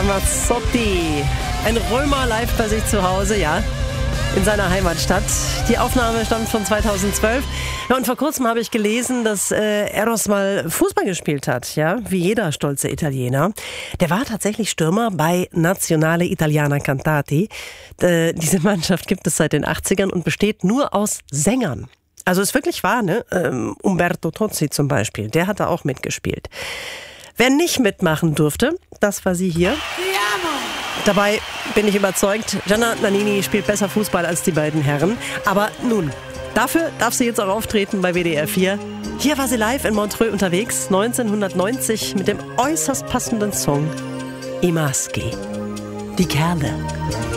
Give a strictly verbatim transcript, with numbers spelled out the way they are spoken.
Ramazzotti. Ein Römer live bei sich zu Hause, ja, in seiner Heimatstadt. Die Aufnahme stammt von zweitausendzwölf. Ja, und vor kurzem habe ich gelesen, dass äh, Eros mal Fußball gespielt hat, ja, wie jeder stolze Italiener. Der war tatsächlich Stürmer bei Nazionale Italiana Cantati. Äh, diese Mannschaft gibt es seit den achtzigern und besteht nur aus Sängern. Also ist wirklich wahr, ne? Ähm, Umberto Tozzi zum Beispiel, der hat da auch mitgespielt. Wer nicht mitmachen durfte, das war sie hier. Dabei bin ich überzeugt, Gianna Nannini spielt besser Fußball als die beiden Herren. Aber nun, dafür darf sie jetzt auch auftreten bei W D R vier. Hier war sie live in Montreux unterwegs, neunzehnhundertneunzig, mit dem äußerst passenden Song I Maschi, die Kerle.